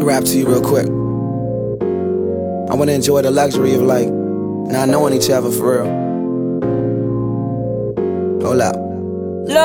rap to you real quick. I wanna enjoy the luxury of like not knowing each other for real. Hold up.